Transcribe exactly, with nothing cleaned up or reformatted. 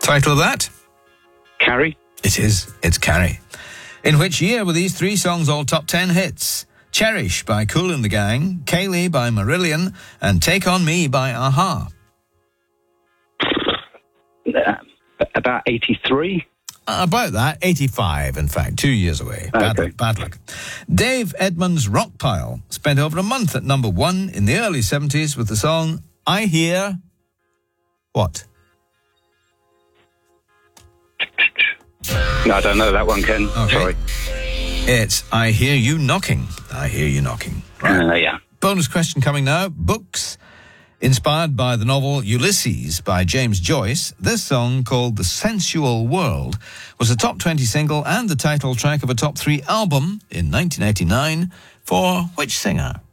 Title of that? Carrie. It is. It's Carrie. In which year were these three songs all top ten hits? Cherish by Kool and the Gang, Kaylee by Marillion, and Take On Me by a-ha. Uh, about eighty-three. Uh, about that, eighty-five, in fact, two years away. Bad, Okay. luck, bad luck. Dave Edmunds' Rockpile spent over a month at number one in the early seventies with the song I Hear... What? No, I don't know that one, Ken. Okay. Sorry. It's I Hear You Knocking. I Hear You Knocking. Right. Uh, yeah. Bonus question coming now. Books. Inspired by the novel Ulysses by James Joyce, this song, called The Sensual World, was a top twenty single and the title track of a top three album in nineteen eighty-nine for which singer?